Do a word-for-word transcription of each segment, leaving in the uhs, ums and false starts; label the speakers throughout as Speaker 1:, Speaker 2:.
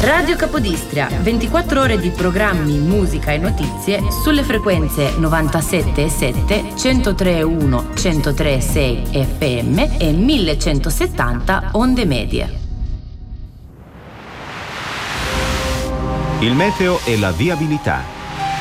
Speaker 1: Radio Capodistria, ventiquattro ore di programmi, musica e notizie sulle frequenze novantasette virgola sette, centotre virgola uno, centotre virgola sei F M e millecentosettanta onde medie.
Speaker 2: Il meteo e la viabilità.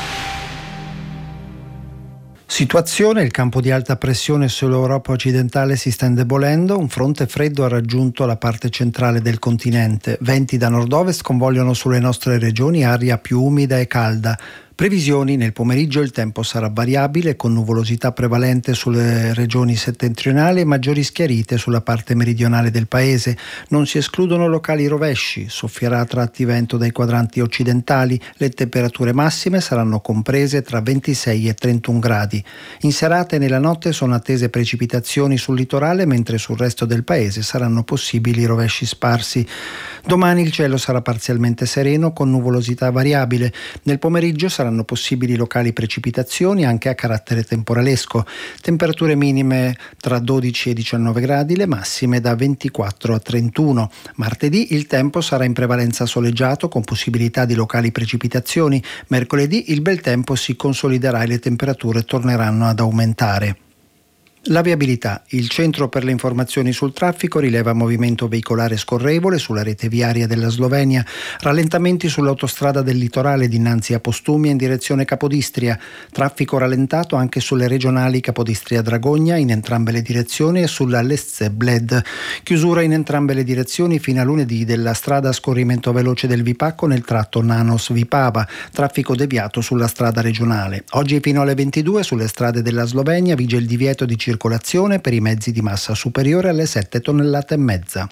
Speaker 3: Situazione: il campo di alta pressione sull'Europa occidentale si sta indebolendo, un fronte freddo ha raggiunto la parte centrale del continente, venti da nord-ovest convogliano sulle nostre regioni aria più umida e calda. Previsioni: nel pomeriggio il tempo sarà variabile con nuvolosità prevalente sulle regioni settentrionali e maggiori schiarite sulla parte meridionale del paese. Non si escludono locali rovesci, soffierà a tratti vento dai quadranti occidentali, le temperature massime saranno comprese tra ventisei e trentuno gradi. In serata e nella notte sono attese precipitazioni sul litorale, mentre sul resto del paese saranno possibili rovesci sparsi. Domani il cielo sarà parzialmente sereno con nuvolosità variabile. Nel pomeriggio saranno possibili locali precipitazioni anche a carattere temporalesco. Temperature minime tra dodici e diciannove gradi, le massime da ventiquattro a trentuno. Martedì il tempo sarà in prevalenza soleggiato con possibilità di locali precipitazioni. Mercoledì il bel tempo si consoliderà e le temperature torneranno ad aumentare. La viabilità. Il Centro per le informazioni sul traffico rileva movimento veicolare scorrevole sulla rete viaria della Slovenia, rallentamenti sull'autostrada del litorale dinanzi a Postumia in direzione Capodistria, traffico rallentato anche sulle regionali Capodistria-Dragogna in entrambe le direzioni e sulla Lesce-Bled, chiusura in entrambe le direzioni fino a lunedì della strada a scorrimento veloce del Vipacco nel tratto Nanos-Vipava, traffico deviato sulla strada regionale. Oggi fino alle ventidue sulle strade della Slovenia vige il divieto di circolazione per i mezzi di massa superiore alle sette tonnellate e mezza.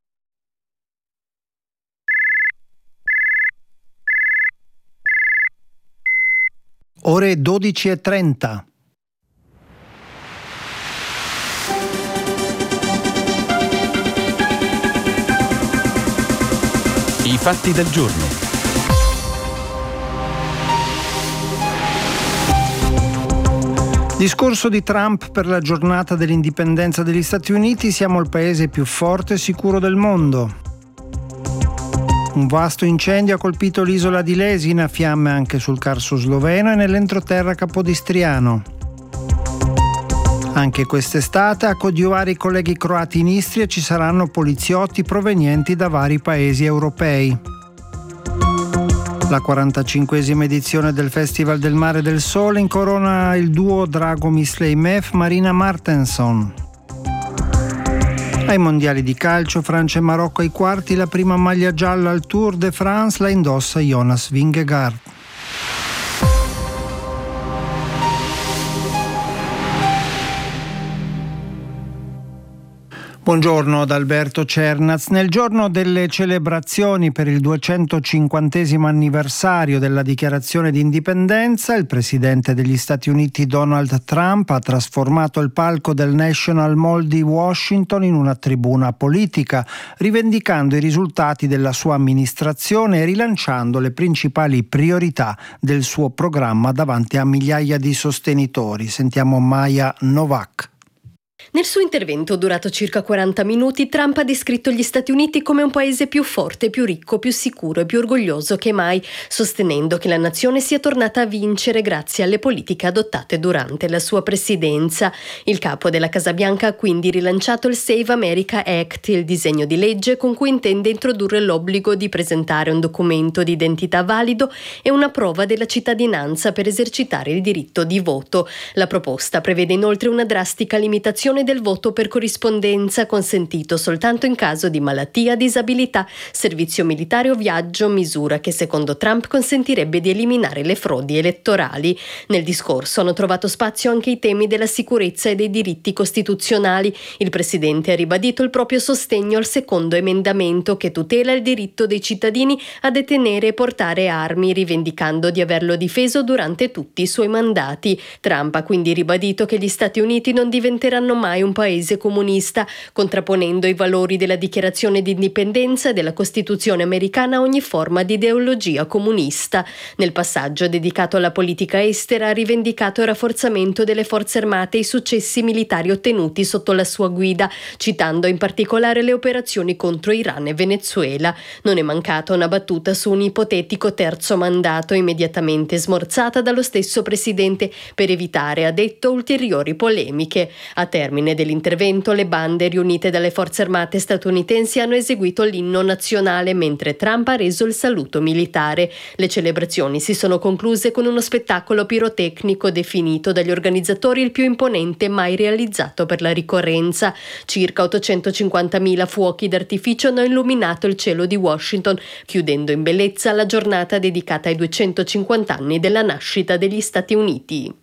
Speaker 3: Ore dodici e trenta.
Speaker 2: I fatti del giorno.
Speaker 3: Discorso di Trump per la giornata dell'indipendenza degli Stati Uniti: siamo il paese più forte e sicuro del mondo. Un vasto incendio ha colpito l'isola di Lesina, fiamme anche sul Carso sloveno e nell'entroterra capodistriano. Anche quest'estate a coadiuvare i colleghi croati in Istria ci saranno poliziotti provenienti da vari paesi europei. La quarantacinquesima edizione del Festival del Mare e del Sole incorona il duo Dragomir Sleimev-Marina Martenson. Ai mondiali di calcio, Francia e Marocco ai quarti, la prima maglia gialla al Tour de France la indossa Jonas Vingegaard. Buongiorno ad Alberto Cernaz. Nel giorno delle celebrazioni per il duecentocinquantesimo anniversario della dichiarazione di indipendenza, il presidente degli Stati Uniti Donald Trump ha trasformato il palco del National Mall di Washington in una tribuna politica, rivendicando i risultati della sua amministrazione e rilanciando le principali priorità del suo programma davanti a migliaia di sostenitori. Sentiamo Maya Novak.
Speaker 4: Nel suo intervento, durato circa quaranta minuti, Trump ha descritto gli Stati Uniti come un paese più forte, più ricco, più sicuro e più orgoglioso che mai, sostenendo che la nazione sia tornata a vincere grazie alle politiche adottate durante la sua presidenza. Il capo della Casa Bianca ha quindi rilanciato il Save America Act, il disegno di legge con cui intende introdurre l'obbligo di presentare un documento di identità valido e una prova della cittadinanza per esercitare il diritto di voto. La proposta prevede inoltre una drastica limitazione del voto per corrispondenza, consentito soltanto in caso di malattia, disabilità, servizio militare o viaggio, misura che secondo Trump consentirebbe di eliminare le frodi elettorali. Nel discorso hanno trovato spazio anche i temi della sicurezza e dei diritti costituzionali. Il presidente ha ribadito il proprio sostegno al secondo emendamento che tutela il diritto dei cittadini a detenere e portare armi, rivendicando di averlo difeso durante tutti i suoi mandati. Trump ha quindi ribadito che gli Stati Uniti non diventeranno saranno mai un paese comunista, contrapponendo i valori della dichiarazione di indipendenza e della Costituzione americana a ogni forma di ideologia comunista. Nel passaggio dedicato alla politica estera ha rivendicato il rafforzamento delle forze armate e i successi militari ottenuti sotto la sua guida, citando in particolare le operazioni contro Iran e Venezuela. Non è mancata una battuta su un ipotetico terzo mandato, immediatamente smorzata dallo stesso presidente per evitare, ha detto, ulteriori polemiche. A termine dell'intervento, le bande riunite dalle forze armate statunitensi hanno eseguito l'inno nazionale, mentre Trump ha reso il saluto militare. Le celebrazioni si sono concluse con uno spettacolo pirotecnico definito dagli organizzatori il più imponente mai realizzato per la ricorrenza. Circa ottocentocinquantamila fuochi d'artificio hanno illuminato il cielo di Washington, chiudendo in bellezza la giornata dedicata ai duecentocinquanta anni della nascita degli Stati Uniti.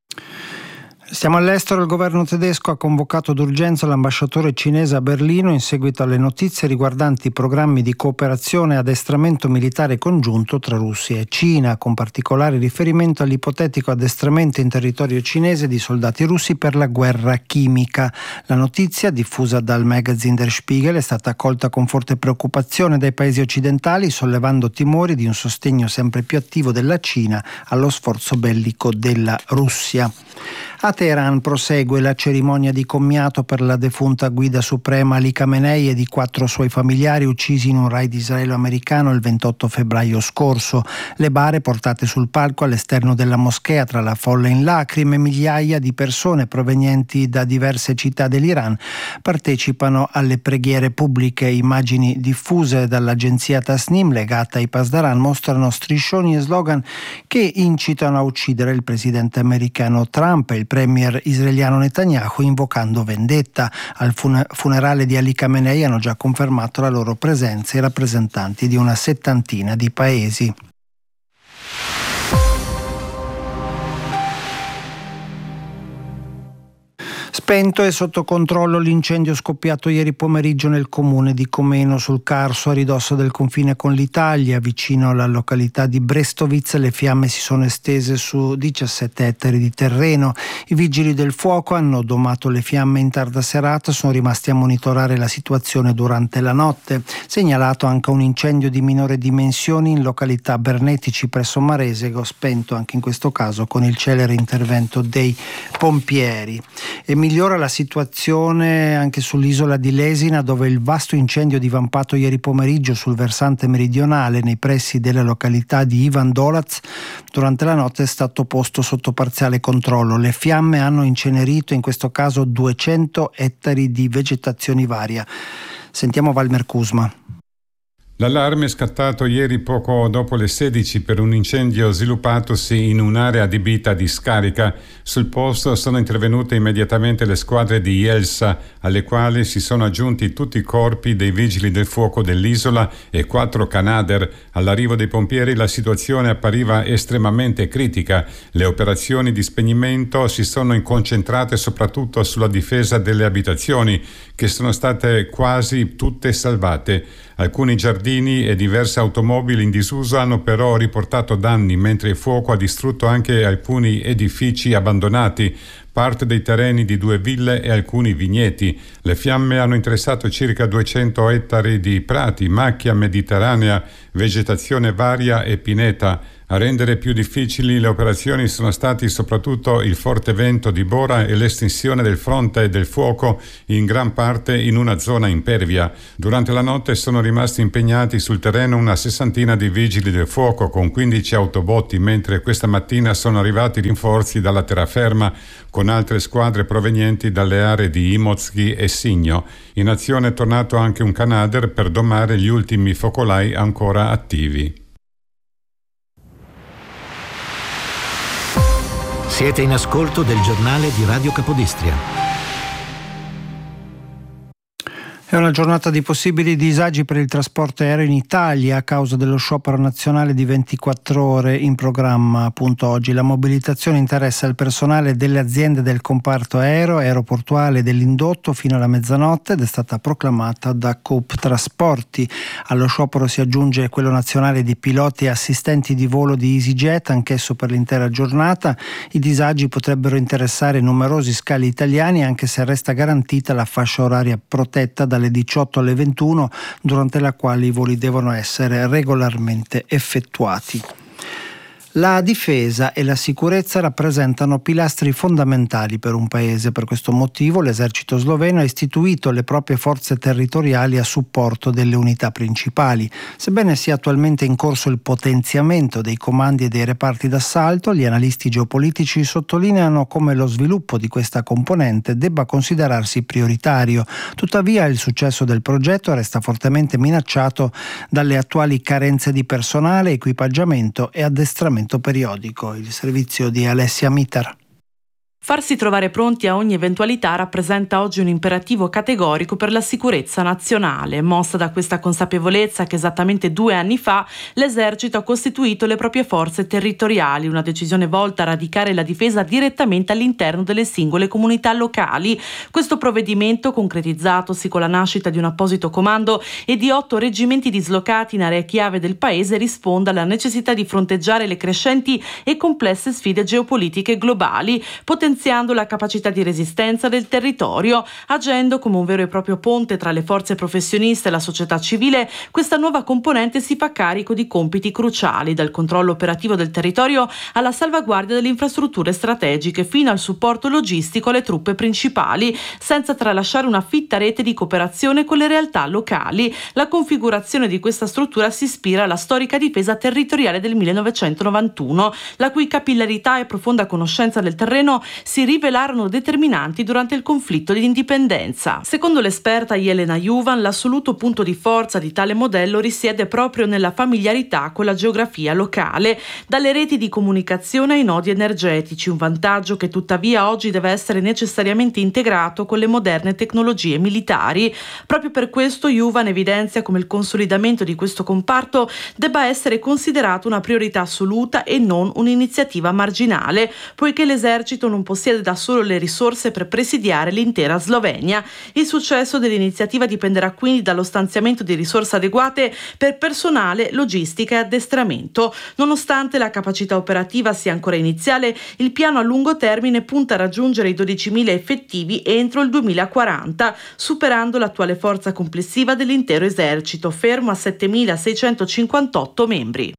Speaker 3: Stiamo all'estero. Il governo tedesco ha convocato d'urgenza l'ambasciatore cinese a Berlino in seguito alle notizie riguardanti programmi di cooperazione e addestramento militare congiunto tra Russia e Cina, con particolare riferimento all'ipotetico addestramento in territorio cinese di soldati russi per la guerra chimica. La notizia, diffusa dal magazine Der Spiegel, è stata accolta con forte preoccupazione dai paesi occidentali, sollevando timori di un sostegno sempre più attivo della Cina allo sforzo bellico della Russia. A Teheran prosegue la cerimonia di commiato per la defunta guida suprema Ali Khamenei e di quattro suoi familiari uccisi in un raid israelo-americano il ventotto febbraio scorso. Le bare portate sul palco all'esterno della moschea, tra la folla in lacrime, migliaia di persone provenienti da diverse città dell'Iran partecipano alle preghiere pubbliche. Immagini diffuse dall'agenzia Tasnim legata ai Pasdaran mostrano striscioni e slogan che incitano a uccidere il presidente americano Trump e il premier israeliano Netanyahu, invocando vendetta. Al funerale di Ali Khamenei hanno già confermato la loro presenza i rappresentanti di una settantina di paesi. Spento e sotto controllo l'incendio scoppiato ieri pomeriggio nel comune di Comeno sul Carso, a ridosso del confine con l'Italia. Vicino alla località di Brestovic le fiamme si sono estese su diciassette ettari di terreno. I vigili del fuoco hanno domato le fiamme in tarda serata, sono rimasti a monitorare la situazione durante la notte. Segnalato anche un incendio di minore dimensioni in località Bernetici presso Maresego, spento anche in questo caso con il celere intervento dei pompieri. E migliora la situazione anche sull'isola di Lesina, dove il vasto incendio divampato ieri pomeriggio sul versante meridionale nei pressi della località di Ivan Dolac durante la notte è stato posto sotto parziale controllo. Le fiamme hanno incenerito in questo caso duecento ettari di vegetazione varia. Sentiamo Valmer Kuzma.
Speaker 5: L'allarme è scattato ieri poco dopo le sedici per un incendio sviluppatosi in un'area adibita di scarica. Sul posto sono intervenute immediatamente le squadre di Jelsa, alle quali si sono aggiunti tutti i corpi dei vigili del fuoco dell'isola e quattro Canadair. All'arrivo dei pompieri la situazione appariva estremamente critica. Le operazioni di spegnimento si sono concentrate soprattutto sulla difesa delle abitazioni, che sono state quasi tutte salvate. Alcuni giardini e diverse automobili in disuso hanno però riportato danni, mentre il fuoco ha distrutto anche alcuni edifici abbandonati, parte dei terreni di due ville e alcuni vigneti. Le fiamme hanno interessato circa duecento ettari di prati, macchia mediterranea, vegetazione varia e pineta. A rendere più difficili le operazioni sono stati soprattutto il forte vento di Bora e l'estensione del fronte del fuoco in gran parte in una zona impervia. Durante la notte sono rimasti impegnati sul terreno una sessantina di vigili del fuoco con quindici autobotti, mentre questa mattina sono arrivati rinforzi dalla terraferma con altre squadre provenienti dalle aree di Imotski e Signo. In azione è tornato anche un Canadair per domare gli ultimi focolai ancora attivi.
Speaker 6: Siete in ascolto del giornale di Radio Capodistria.
Speaker 3: È una giornata di possibili disagi per il trasporto aereo in Italia a causa dello sciopero nazionale di ventiquattro ore in programma appunto oggi. La mobilitazione interessa il personale delle aziende del comparto aereo, aeroportuale e dell'indotto fino alla mezzanotte ed è stata proclamata da Coop Trasporti. Allo sciopero si aggiunge quello nazionale di piloti e assistenti di volo di EasyJet, anch'esso per l'intera giornata. I disagi potrebbero interessare numerosi scali italiani, anche se resta garantita la fascia oraria protetta dalle diciotto alle ventuno, durante la quale i voli devono essere regolarmente effettuati. La difesa e la sicurezza rappresentano pilastri fondamentali per un paese. Per questo motivo l'esercito sloveno ha istituito le proprie forze territoriali a supporto delle unità principali. Sebbene sia attualmente in corso il potenziamento dei comandi e dei reparti d'assalto, gli analisti geopolitici sottolineano come lo sviluppo di questa componente debba considerarsi prioritario. Tuttavia il successo del progetto resta fortemente minacciato dalle attuali carenze di personale, equipaggiamento e addestramento periodico. Il servizio di Alessia Mitar.
Speaker 6: Farsi trovare pronti a ogni eventualità rappresenta oggi un imperativo categorico per la sicurezza nazionale. Mossa da questa consapevolezza che esattamente due anni fa l'esercito ha costituito le proprie forze territoriali, una decisione volta a radicare la difesa direttamente all'interno delle singole comunità locali. Questo provvedimento, concretizzatosi con la nascita di un apposito comando e di otto reggimenti dislocati in aree chiave del paese, risponde alla necessità di fronteggiare le crescenti e complesse sfide geopolitiche globali, potenziando la capacità di resistenza del territorio. Agendo come un vero e proprio ponte tra le forze professioniste e la società civile, questa nuova componente si fa carico di compiti cruciali, dal controllo operativo del territorio alla salvaguardia delle infrastrutture strategiche fino al supporto logistico alle truppe principali, senza tralasciare una fitta rete di cooperazione con le realtà locali. La configurazione di questa struttura si ispira alla storica difesa territoriale del millenovecentonovantuno, la cui capillarità e profonda conoscenza del terreno si rivelarono determinanti durante il conflitto di indipendenza. Secondo l'esperta Jelena Juvan, l'assoluto punto di forza di tale modello risiede proprio nella familiarità con la geografia locale, dalle reti di comunicazione ai nodi energetici, un vantaggio che tuttavia oggi deve essere necessariamente integrato con le moderne tecnologie militari. Proprio per questo Juvan evidenzia come il consolidamento di questo comparto debba essere considerato una priorità assoluta e non un'iniziativa marginale, poiché l'esercito non possiede da solo le risorse per presidiare l'intera Slovenia. Il successo dell'iniziativa dipenderà quindi dallo stanziamento di risorse adeguate per personale, logistica e addestramento. Nonostante la capacità operativa sia ancora iniziale, il piano a lungo termine punta a raggiungere i dodicimila effettivi entro il duemilaquaranta, superando l'attuale forza complessiva dell'intero esercito, fermo a settemilaseicentocinquantotto membri.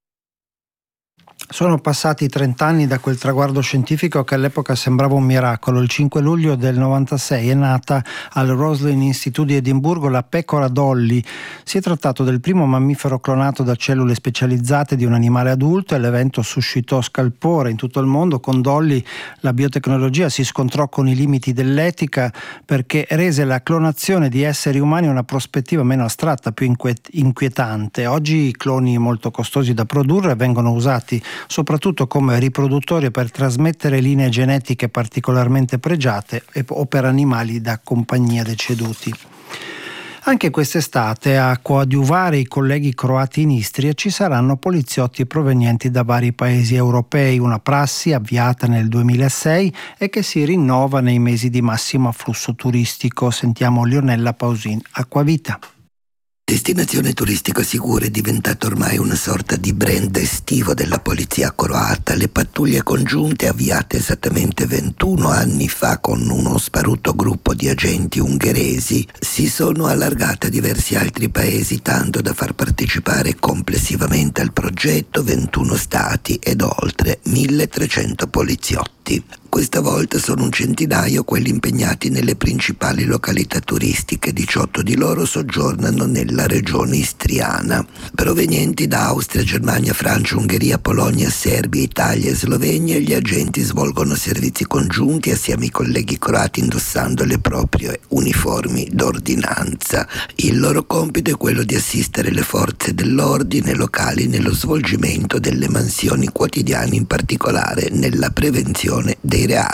Speaker 3: Sono passati trent'anni da quel traguardo scientifico che all'epoca sembrava un miracolo. Il cinque luglio del novantasei è nata al Roslin Institute di Edimburgo la pecora Dolly. Si è trattato del primo mammifero clonato da cellule specializzate di un animale adulto e l'evento suscitò scalpore in tutto il mondo. Con Dolly la biotecnologia si scontrò con i limiti dell'etica, perché rese la clonazione di esseri umani una prospettiva meno astratta, più inquietante. Oggi i cloni molto costosi da produrre vengono usati soprattutto come riproduttori per trasmettere linee genetiche particolarmente pregiate o per animali da compagnia deceduti. Anche quest'estate a coadiuvare i colleghi croati in Istria ci saranno poliziotti provenienti da vari paesi europei, una prassi avviata nel duemilasei e che si rinnova nei mesi di massimo afflusso turistico. Sentiamo Lionella Pausin, Acquavita.
Speaker 7: Destinazione turistica sicura è diventata ormai una sorta di brand estivo della polizia croata. Le pattuglie congiunte avviate esattamente ventuno anni fa con uno sparuto gruppo di agenti ungheresi si sono allargate a diversi altri paesi, tanto da far partecipare complessivamente al progetto ventuno stati ed oltre milletrecento poliziotti. Questa volta sono un centinaio quelli impegnati nelle principali località turistiche, diciotto di loro soggiornano nella regione istriana. Provenienti da Austria, Germania, Francia, Ungheria, Polonia, Serbia, Italia e Slovenia, gli agenti svolgono servizi congiunti assieme ai colleghi croati indossando le proprie uniformi d'ordinanza. Il loro compito è quello di assistere le forze dell'ordine locali nello svolgimento delle mansioni quotidiane, in particolare nella prevenzione dei reati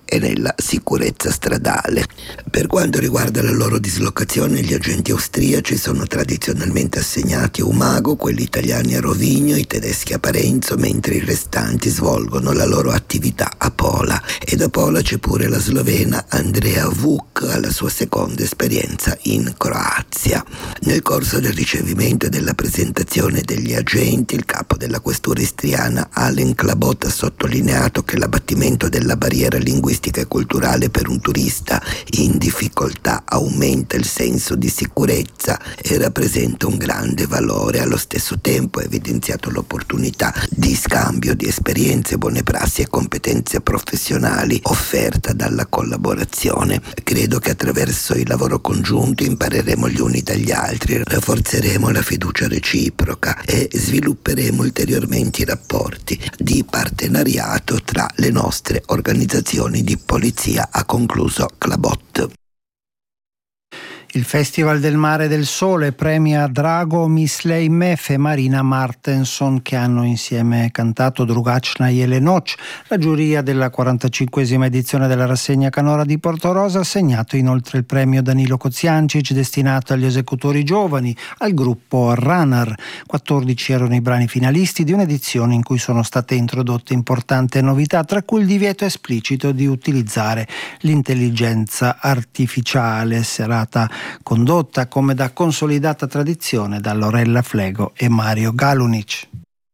Speaker 7: e nella sicurezza stradale. Per quanto riguarda la loro dislocazione, gli agenti austriaci sono tradizionalmente assegnati a Umago, quelli italiani a Rovigno, i tedeschi a Parenzo, mentre i restanti svolgono la loro attività a Pola. Ed a Pola c'è pure la slovena Andrea Vuk alla sua seconda esperienza in Croazia. Nel corso del ricevimento e della presentazione degli agenti, il capo della questura istriana Alen Klabot ha sottolineato che l'abbattimento della barriera linguistica e culturale per un turista in difficoltà aumenta il senso di sicurezza e rappresenta un grande valore. Allo stesso tempo ha evidenziato l'opportunità di scambio di esperienze, buone prassi e competenze professionali offerta dalla collaborazione. Credo che attraverso il lavoro congiunto impareremo gli uni dagli altri, rafforzeremo la fiducia reciproca e svilupperemo ulteriormente i rapporti di partenariato tra le nostre organizzazioni di polizia, ha concluso Klabot.
Speaker 3: Il Festival del Mare e del Sole premia Drago Misleimef e Marina Martenson, che hanno insieme cantato Drugačna Jelenoc. La giuria della quarantacinquesima edizione della rassegna Canora di Portorosa ha assegnato inoltre il premio Danilo Koziancic, destinato agli esecutori giovani, al gruppo Runner. quattordici erano i brani finalisti di un'edizione in cui sono state introdotte importanti novità, tra cui il divieto esplicito di utilizzare l'intelligenza artificiale. Serata condotta come da consolidata tradizione da Lorella Flego e Mario Galunic.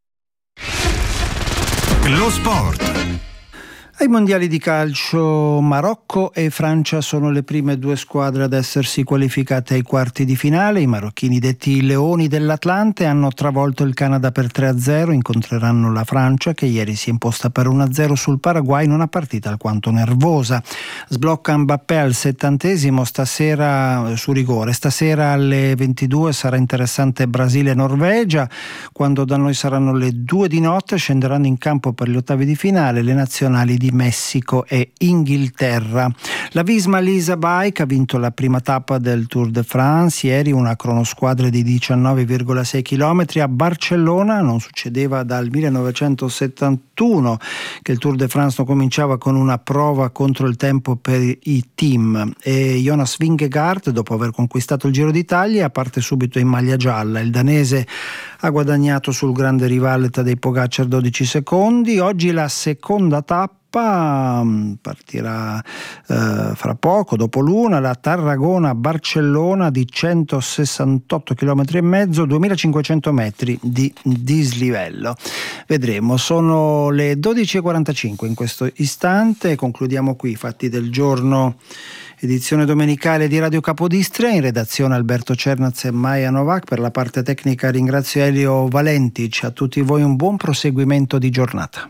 Speaker 2: Lo sport.
Speaker 3: Ai mondiali di calcio Marocco e Francia sono le prime due squadre ad essersi qualificate ai quarti di finale. I marocchini, detti i Leoni dell'Atlante, hanno travolto il Canada per tre a zero, incontreranno la Francia che ieri si è imposta per uno a zero sul Paraguay in una partita alquanto nervosa. Sblocca Mbappé al settantesimo stasera su rigore. Stasera alle ventidue sarà interessante Brasile-Norvegia, quando da noi saranno le due di notte scenderanno in campo per gli ottavi di finale le nazionali di Messico e Inghilterra. La Visma Lease Bike ha vinto la prima tappa del Tour de France ieri, una cronosquadra di diciannove virgola sei chilometri a Barcellona. Non succedeva dal millenovecentosettantuno che il Tour de France non cominciava con una prova contro il tempo per i team, e Jonas Vingegaard, dopo aver conquistato il Giro d'Italia, parte subito in maglia gialla. Il danese ha guadagnato sul grande rivale Tadej Pogačar dodici secondi. Oggi la seconda tappa partirà eh, fra poco, dopo l'una, la Tarragona-Barcellona di centosessantotto chilometri e mezzo, duemilacinquecento metri di dislivello. Vedremo. Sono le dodici e quarantacinque in questo istante. Concludiamo qui i fatti del giorno, edizione domenicale di Radio Capodistria. In redazione Alberto Cernaz e Maia Novak. Per la parte tecnica ringrazio Elio Valentic. A tutti voi un buon proseguimento di giornata.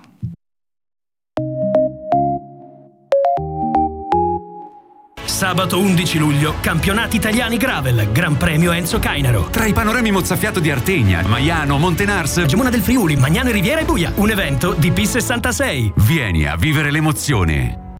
Speaker 8: Sabato undici luglio, campionati italiani Gravel, Gran Premio Enzo Cainaro.
Speaker 9: Tra i panorami mozzafiato di Artegna, Maiano, Montenars,
Speaker 8: Gemona del Friuli, Magnano e Riviera e Buia. Un evento di P sessantasei.
Speaker 9: Vieni a vivere l'emozione.